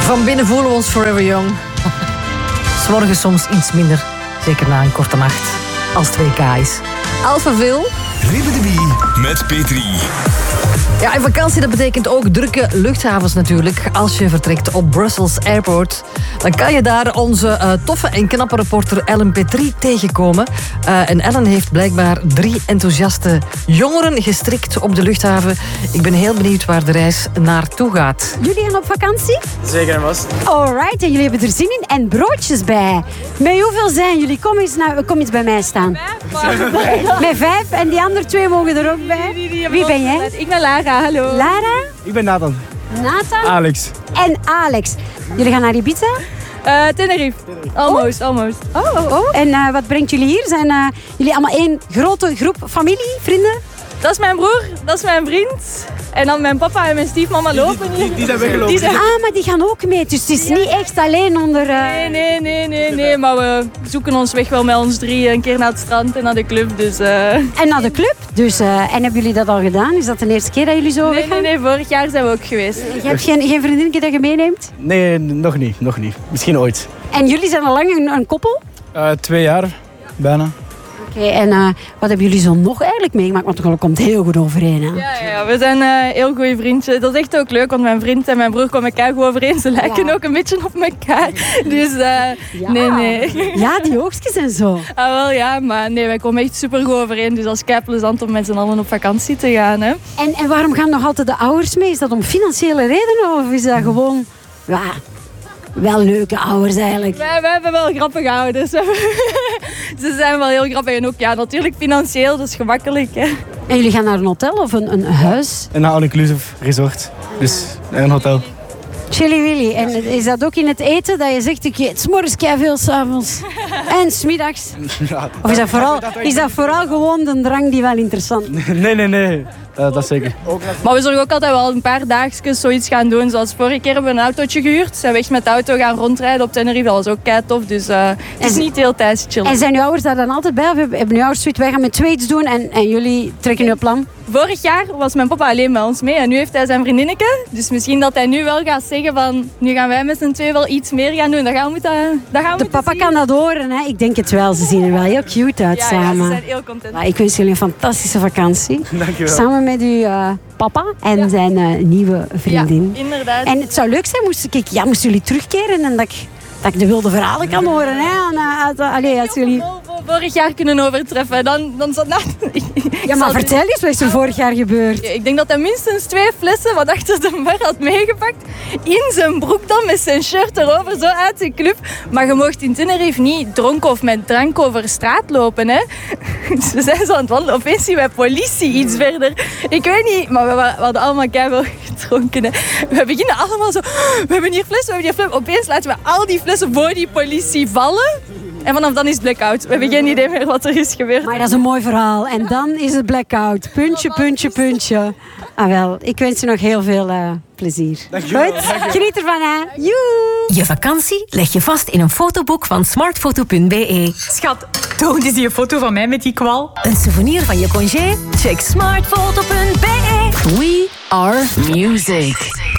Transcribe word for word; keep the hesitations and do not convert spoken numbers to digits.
Van binnen voelen we ons forever young. 'S Morgens soms iets minder, zeker na een korte nacht, als het W K is. Alphaville. Ribbedebie met Petri. Ja, en vakantie, dat betekent ook drukke luchthavens natuurlijk. Als je vertrekt op Brussels Airport, dan kan je daar onze uh, toffe en knappe reporter Ellen Petrie tegenkomen. Uh, en Ellen heeft blijkbaar drie enthousiaste jongeren gestrikt op de luchthaven. Ik ben heel benieuwd waar de reis naartoe gaat. Jullie gaan op vakantie? Zeker en vast. Alright, en jullie hebben er zin in en broodjes bij. Met hoeveel zijn jullie? Kom eens, naar, kom eens bij mij staan. Met vijf en die andere twee mogen er ook bij. Wie ben jij? Ik ben Lara, hallo. Lara? Ik ben Nathan. Nathan? Alex. En Alex. Jullie gaan naar Ibiza? Uh, Tenerife. Almost, oh. almost. Oh, oh, oh. En uh, wat brengt jullie hier? Zijn uh, jullie allemaal één grote groep familie, vrienden? Dat is mijn broer, dat is mijn vriend. En dan mijn papa en mijn stiefmama lopen hier. Die, die, die zijn weggelopen. Die zijn... Ah, maar die gaan ook mee. Dus het is niet echt alleen onder... Uh... Nee, nee, nee, nee, nee. Maar we zoeken ons weg wel met ons drie. Een keer naar het strand en naar de club. Dus, uh... En naar de club? Dus, uh, en hebben jullie dat al gedaan? Is dat de eerste keer dat jullie zo nee, weggaan? Nee, nee, vorig jaar zijn we ook geweest. Je hebt geen, geen vriendinnetje dat je meeneemt? Nee, nog niet, nog niet. Misschien ooit. En jullie zijn al lang een, een koppel? Uh, twee jaar, bijna. Oké, okay, en uh, wat hebben jullie zo nog eigenlijk meegemaakt? Want het komt heel goed overeen, hè? Ja, ja, we zijn uh, heel goede vriendjes. Dat is echt ook leuk, want mijn vriend en mijn broer komen elkaar goed overeen. Ze lijken ja. ook een beetje op elkaar. Dus uh, ja. nee, nee. Ja, die oogstjes en zo. Ah, wel ja, maar nee, wij komen echt super goed overeen. Dus dat is kei plezant om met z'n allen op vakantie te gaan. Hè. En, en waarom gaan nog altijd de ouders mee? Is dat om financiële redenen of is dat gewoon... Ja, wel leuke ouders eigenlijk. Wij, wij hebben wel grappige ouders. Ze zijn wel heel grappig. En ook ja, natuurlijk financieel, dat is gemakkelijk. Hè. En jullie gaan naar een hotel of een, een huis? Een all-inclusive resort. Dus naar een hotel. Chili Willy. En is dat ook in het eten dat je zegt, ik eet 's morgens keiveel, 's avonds en 's middags? Ja, of is dat, vooral, is dat vooral gewoon de drang die wel interessant is? Nee, nee, nee. Uh, dat zeker. Maar we zullen ook altijd wel een paar dagjes zoiets gaan doen. Zoals vorige keer hebben we een autootje gehuurd. Zijn we echt met de auto gaan rondrijden op Tenerife. Dat was ook kei tof. Dus uh, het is niet heel tijd chillen. En zijn uw ouders daar dan altijd bij? Of hebben uw ouders zoiets, wij gaan met twee iets doen en, en jullie trekken uw plan? Vorig jaar was mijn papa alleen bij ons mee. En nu heeft hij zijn vriendinnetje. Dus misschien dat hij nu wel gaat zeggen van... Nu gaan wij met z'n twee wel iets meer gaan doen. Dat gaan we moeten, dat gaan we de papa zien. kan dat horen. Hè? Ik denk het wel. Ze zien er wel heel cute uit ja, samen. Ja, ze zijn heel content. Maar ik wens jullie een fantastische vakantie. Dankjewel. Samen met uw uh, papa en ja. zijn uh, nieuwe vriendin. Ja, inderdaad. En het zou leuk zijn moesten, kijk, ja, moesten jullie terugkeren en dat ik, dat ik de wilde verhalen kan horen. Hè? En, uh, uit, uh, allee, als jullie... vorig jaar kunnen overtreffen. Dan, dan zal dat... Ja, maar vertel eens, wat is er vorig jaar gebeurd? Ik denk dat hij minstens twee flessen wat achter de bar had meegepakt. In zijn broek dan, met zijn shirt erover, zo uit zijn club. Maar je mocht in Tenerife niet dronken of met drank over straat lopen. Hè? Dus we zijn zo aan het wandelen. Opeens zien wij politie iets verder. Ik weet niet, maar we, we hadden allemaal keihard gedronken. Hè? We beginnen allemaal zo... We hebben hier flessen, we hebben hier flessen. Opeens laten we al die flessen voor die politie vallen. En vanaf dan is het blackout. We hebben geen idee meer wat er is gebeurd. Maar dat is een mooi verhaal. En dan is het blackout. Puntje, puntje, puntje. Ah wel, ik wens je nog heel veel uh, plezier. Dankjewel. Goed? Dankjewel. Geniet ervan, hè. Joe! Je vakantie leg je vast in een fotoboek van smartfoto punt b e. Schat, toon eens die foto van mij met die kwal. Een souvenir van je congé? Check smartfoto punt b e. We are music.